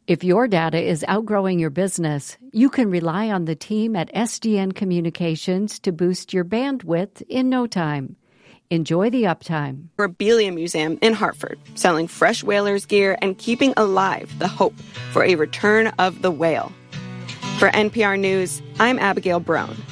If your data is outgrowing your business, you can rely on the team at SDN Communications to boost your bandwidth in no time. Enjoy the uptime. Memorabilia Museum in Hartford, selling fresh whalers gear and keeping alive the hope for a return of the whale. For NPR News, I'm Abigail Brown.